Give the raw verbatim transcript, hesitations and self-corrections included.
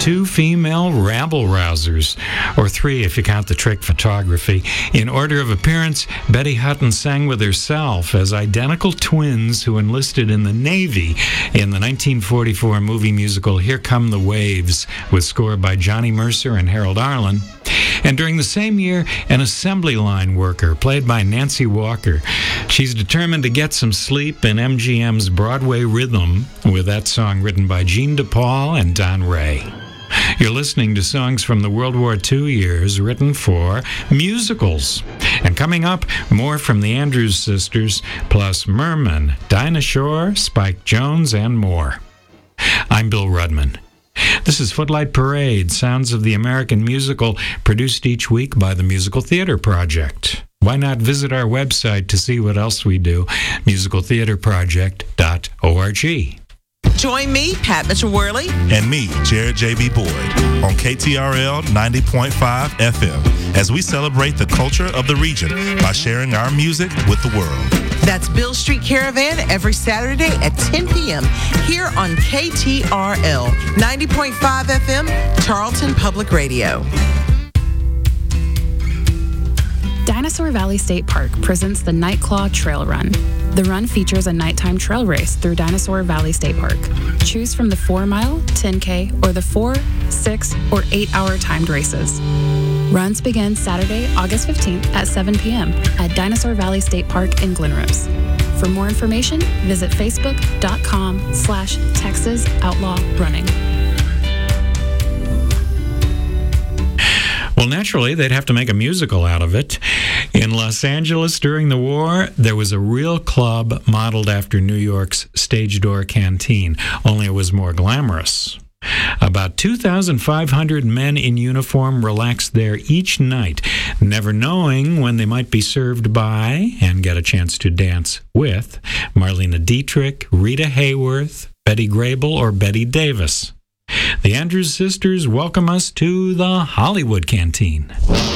two female rabble-rousers, or three if you count the trick photography. In order of appearance, Betty Hutton sang with herself as identical twins who enlisted in the Navy in the nineteen forty-four movie musical Here Come the Waves, with score by Johnny Mercer and Harold Arlen. And during the same year, an assembly line worker, played by Nancy Walker. She's determined to get some sleep in M G M's Broadway Rhythm with that song written by Gene DePaul and Don Ray. You're listening to songs from the World War Two years written for musicals. And coming up, more from the Andrews Sisters, plus Merman, Dinah Shore, Spike Jones, and more. I'm Bill Rudman. This is Footlight Parade, Sounds of the American Musical, produced each week by the Musical Theater Project. Why not visit our website to see what else we do, musical theater project dot org. Join me, Pat Mitchell-Worley. And me, Jared J B. Boyd, on K T R L ninety point five F M, as we celebrate the culture of the region by sharing our music with the world. That's Bill Street Caravan every Saturday at ten p.m. here on K T R L ninety point five F M, Charlton Public Radio. Dinosaur Valley State Park presents the Nightclaw Trail Run. The run features a nighttime trail race through Dinosaur Valley State Park. Choose from the four mile, ten K, or the four, six, or eight hour timed races. Runs begin Saturday, August fifteenth at seven p.m. at Dinosaur Valley State Park in Glen Rose. For more information, visit facebook.com slash Texas Outlaw Running. Well, naturally, they'd have to make a musical out of it. In Los Angeles during the war, there was a real club modeled after New York's Stage Door Canteen, only it was more glamorous. About two thousand five hundred men in uniform relaxed there each night, never knowing when they might be served by and get a chance to dance with Marlena Dietrich, Rita Hayworth, Betty Grable, or Betty Davis. The Andrews Sisters welcome us to the Hollywood Canteen.